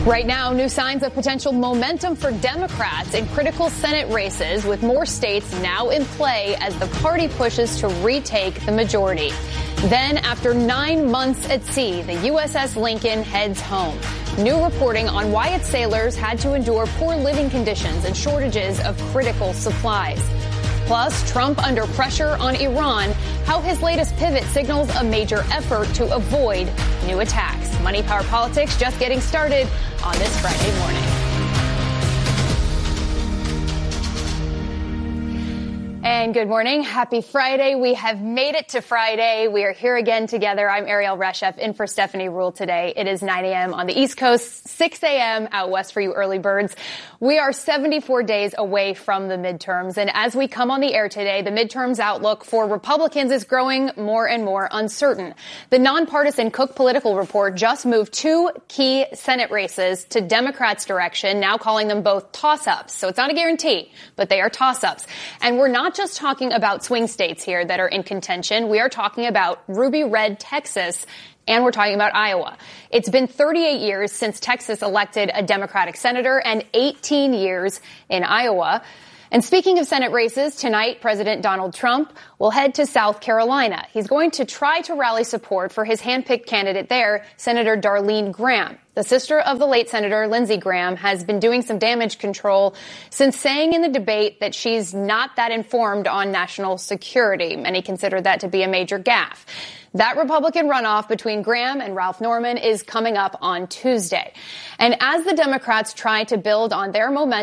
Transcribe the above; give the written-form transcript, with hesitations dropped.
Right now, new signs of potential momentum for Democrats in critical Senate races, with more states now in play as the party pushes to retake the majority. Then, after 9 months at sea, the USS Lincoln heads home. New reporting on why its sailors had to endure poor living conditions and shortages of critical supplies. Plus, Trump under pressure on Iran, how his latest pivot signals a major effort to avoid new attacks. Money, Power, Politics just getting started on this Friday morning. And good morning. Happy Friday. We have made it to Friday. We are here again together. I'm Ariel Reshef in for Stephanie Ruhle today. It is 9 a.m. on the East Coast, 6 a.m. out west for you early birds. We are 74 days away from the midterms. And as we come on the air today, the midterms outlook for Republicans is growing more and more uncertain. The nonpartisan Cook Political Report just moved 2 key Senate races to Democrats' direction, now calling them both toss-ups. So it's not a guarantee, but they are toss-ups. And we're not just talking about swing states here that are in contention. We are talking about ruby red Texas, and we're talking about Iowa. It's been 38 years since Texas elected a Democratic senator and 18 years in Iowa. And speaking of Senate races, tonight, President Donald Trump will head to South Carolina. He's going to try to rally support for his handpicked candidate there, Senator Darlene Graham. The sister of the late Senator Lindsey Graham has been doing some damage control since saying in the debate that she's not that informed on national security. Many consider that to be a major gaffe. That Republican runoff between Graham and Ralph Norman is coming up on Tuesday. And as the Democrats try to build on their momentum